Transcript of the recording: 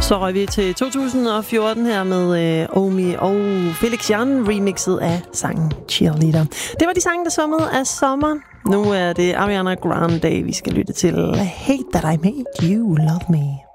Så røg vi til 2014 her med Omi og Felix Jan remixet af sangen Cheerleader. Det var de sange, der summede af sommer. Nu er det Ariana Grande, vi skal lytte til. Hate That I Made You Love Me.